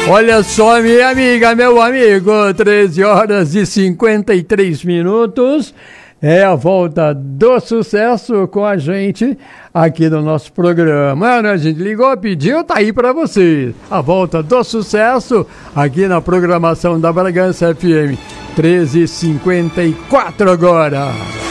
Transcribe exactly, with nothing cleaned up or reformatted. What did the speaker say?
Olha só, minha amiga, meu amigo, treze horas e cinquenta e três minutos. É a volta do sucesso com a gente aqui no nosso programa. A gente ligou, pediu, tá aí pra você. A volta do sucesso aqui na programação da Bragança F M. treze e cinquenta e quatro agora.